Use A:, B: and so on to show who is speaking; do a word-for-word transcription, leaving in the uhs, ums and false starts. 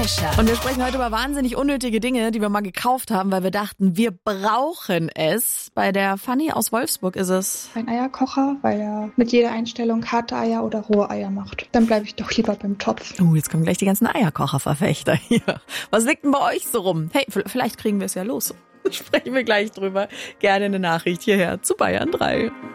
A: Und wir sprechen heute über wahnsinnig unnötige Dinge, die wir mal gekauft haben, weil wir dachten, wir brauchen es. Bei der Fanny aus Wolfsburg ist es
B: ein Eierkocher, weil er mit jeder Einstellung harte Eier oder rohe Eier macht. Dann bleibe ich doch lieber beim Topf.
A: Uh, jetzt kommen gleich die ganzen Eierkocherverfechter hier. Was liegt denn bei euch so rum? Hey, vielleicht kriegen wir es ja los. Sprechen wir gleich drüber. Gerne eine Nachricht hierher zu Bayern drei.